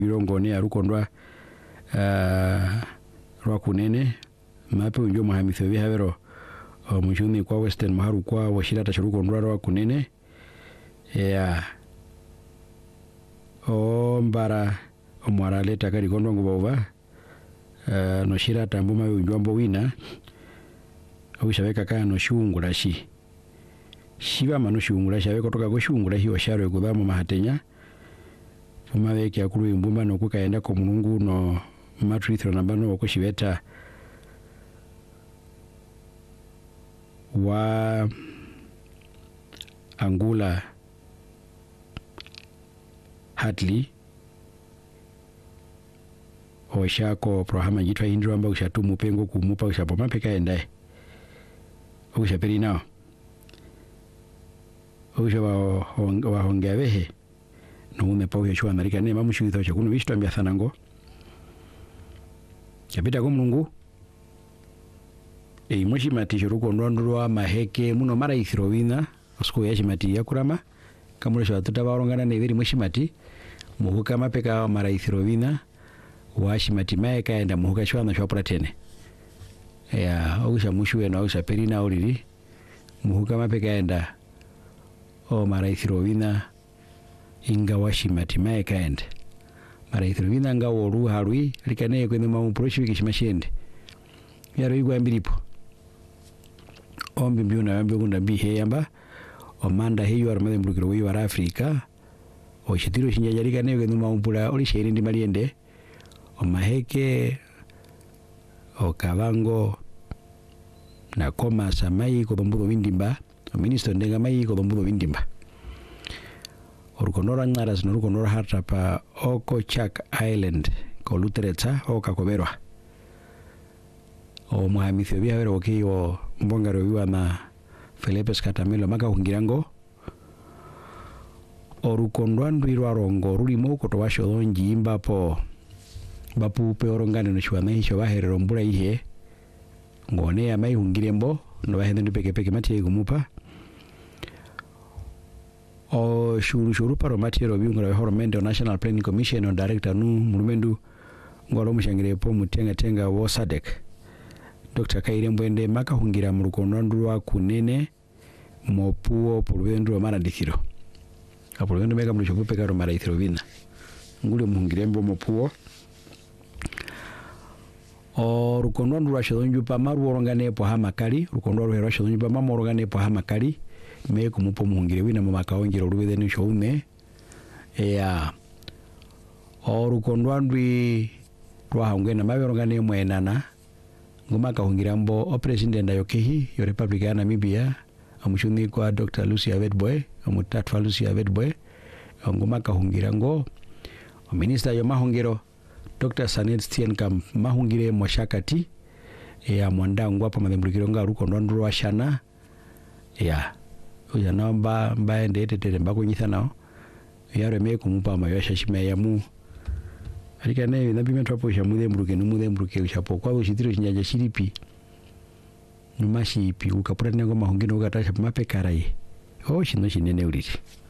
irongone arukondwa rwa kunene mape unjo mahamitho bihavero mujuni kwa western maharu kwa washira tashurukondwa rwa kunene ya mbara omwara leta kali kondo ngubova no shira tambuma unjombo wina abushabeka kana no shungura shiba mano shungura shabe kotoka ko shungura hiyo sharo kudamo mahatenya umabeke akuru imbumba no kukaenda ko mulungu no matrithro nambano ko shibeta wa Angula Hadley oshako prohama jitwa indro amba ushatumu pengo kumupa ushapoma peka endae ushaperi nao wa hongeavehe no ume pau yeshua Amerika ne mamu shuitho chakunu vishtu ambia thanango kapita kumulungu moshimati shoruko ndondwa maheke muno mara ithirowina osiko yashimati yakurama kamulesho atuta barongana neveri moshimati muhuka mapeka mara ithirowina washimati maeka enda muhuka shwana shwapura tene ya ogusha mushuwe na ogusha perina oriri muhuka mapeka enda mara ithirowina inga washimati maeka enda mara ithirowina nga woru harui likane kwene mamu proshi kishimashende yaro igwa mbiripo ombi mbiuna yambe gunda bihe yamba omanda hiyo armade mbukiro wi wa Afrika o shitiro shinyajarika ne kwene mamu pula oli sheri ndi maliende omaheke o kavango na koma samai ko bombudo windimba o minister ndenga mai ko bombudo windimba orukondora ngara sino rukondora harta pa Okochak Island ko Luteretsa o kakoberwa o muhamithio bihavero kiyo mbongaro wiwa na Philippes Katamelo maka hungirango orukondwa ndwirwa rongo rurimo kotowasho donji imbapo bapu peorongane no shwana hisho baherero mbura ihe ngone ya mai hungirembo no bahende ndipeke mati gumupa o shuru paro mati ro biungro horomendo National Planning Commission on director nu mulumendu ngolo mushangire po mutenga wo SADC Dr. Kairembo ende maka hungira murukondo ndwa kunene mopuo pulwendo mara dithiro apulwendo meka mlusho peka ro mara ithiro vina ngule muhungirembo mopuo o rukondo ndwa shadonju pa maru orongane po hamakali rukondo ro shadonju pa mamu orongane po hamakali me kumupo muhungire wina mu makaongero rubede ni shoume ya o rukondo ndwi rwa hangena mabe orongane mwenana ngoma kahungirambo o president ayokehi yo Republic ya Namibia amushuni kwa Dr. Lucy Avedboy amutatu Lucy Avedboy ngoma kahungirango o minister yo mahungiro Dr. Sanet Steenkamp mahungire moshakati ya mwandangwa pa madembulukiro nga rukondo ndwa shana ya uya namba mbaende tete mbako nyitha nao yaro me kumupa mayosha shime ya mu alika ne na bime twapo sha mudembruke ushapo kwa ushitiro chinyaja shiripi numashi ipi ukapura nengo mahungino ukatasha mapekarai shino shinene uliti